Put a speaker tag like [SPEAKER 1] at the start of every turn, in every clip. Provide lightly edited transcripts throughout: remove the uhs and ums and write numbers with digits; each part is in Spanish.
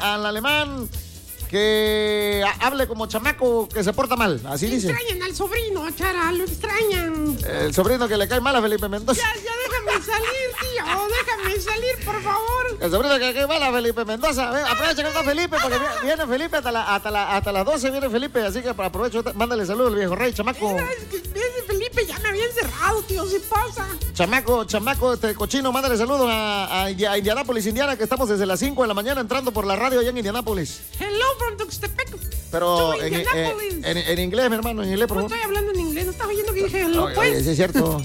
[SPEAKER 1] al alemán que hable como chamaco que se porta mal, así dice.
[SPEAKER 2] Extrañan al sobrino, Chara, lo extrañan.
[SPEAKER 1] El sobrino que le cae mal a Felipe Mendoza.
[SPEAKER 2] Ya déjame salir, tío, déjame salir, por favor.
[SPEAKER 1] El sobrino que le cae mal a Felipe Mendoza. Ven, aprovecha que está Felipe, porque viene Felipe hasta las 12 viene Felipe, así que aprovecho, mándale saludos al viejo rey, chamaco.
[SPEAKER 2] Mira, es que ese Felipe ya me había encerrado, tío, ¿sí pasa?
[SPEAKER 1] Chamaco, cochino, mándale saludos a Indianápolis, Indiana, que estamos desde las 5 de la mañana entrando por la radio allá en Indianápolis.
[SPEAKER 2] Hello from Tuxtepec.
[SPEAKER 1] Pero en inglés, mi hermano, en inglés, por
[SPEAKER 2] No
[SPEAKER 1] favor.
[SPEAKER 2] estoy hablando en inglés, no estaba oyendo que dije hello, pues.
[SPEAKER 1] Sí, es cierto,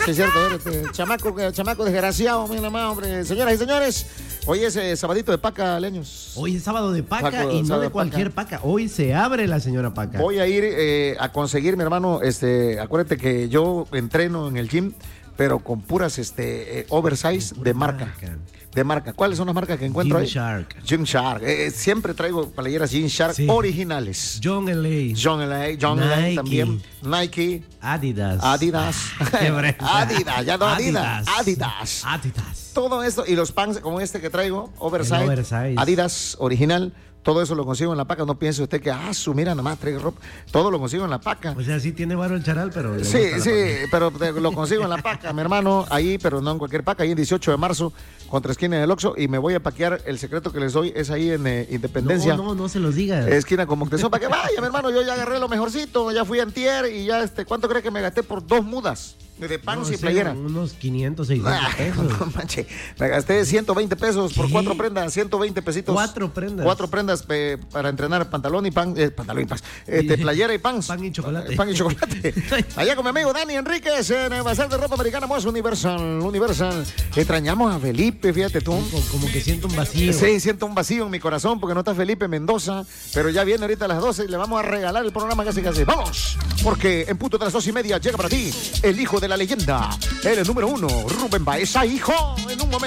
[SPEAKER 1] chamaco desgraciado, mira más, hombre. Señoras y señores, hoy es sabadito de paca, leños.
[SPEAKER 3] Hoy es sábado de paca
[SPEAKER 1] Paco,
[SPEAKER 3] y no
[SPEAKER 1] sábado
[SPEAKER 3] de
[SPEAKER 1] de
[SPEAKER 3] cualquier paca. Hoy se abre la señora Paca.
[SPEAKER 1] Voy a ir a conseguir, mi hermano, acuérdate que yo entreno en el gym, pero con puras oversize de marca. De marca. ¿Cuáles son las marcas que encuentro ahí? Gymshark. Siempre traigo playeras Gymshark originales.
[SPEAKER 3] John L.A.
[SPEAKER 1] También. Nike.
[SPEAKER 3] Adidas.
[SPEAKER 1] Adidas, ya no Adidas. Todo esto y los pants como este que traigo, oversize. Adidas original. Todo eso lo consigo en la paca. No piense usted que, mira, nada más traigo ropa. Todo lo consigo en la paca.
[SPEAKER 3] O sea, sí tiene varo el charal, pero...
[SPEAKER 1] Sí, pero lo consigo en la paca, mi hermano. Ahí, pero no en cualquier paca. Ahí en 18 de marzo, contra esquina del Oxxo. Y me voy a paquear. El secreto que les doy es ahí en Independencia.
[SPEAKER 3] No se los digas.
[SPEAKER 1] Esquina con Moctezuma. Para que vaya, mi hermano. Yo ya agarré lo mejorcito. Ya fui antier y ya, ¿cuánto cree que me gasté por 2 mudas? De pants y playera.
[SPEAKER 3] Unos 500, 600 pesos.
[SPEAKER 1] No manche. Me gasté 120 pesos por 4 prendas, 120 pesitos.
[SPEAKER 3] 4 prendas.
[SPEAKER 1] 4 prendas para entrenar pantalón y pan, playera y pants.
[SPEAKER 3] Pan y chocolate.
[SPEAKER 1] Pan y chocolate. Allá con mi amigo Dani Enríquez en el Bazar de Ropa Americana Moss Universal. Extrañamos a Felipe, fíjate tú.
[SPEAKER 3] Como que siento un vacío.
[SPEAKER 1] Sí, siento un vacío en mi corazón porque no está Felipe Mendoza, pero ya viene ahorita a las 12 y le vamos a regalar el programa casi. ¡Vamos! Porque en punto de las 2:30 llega para ti el hijo de la leyenda, el número 1, Rubén Baeza, hijo, en un momento.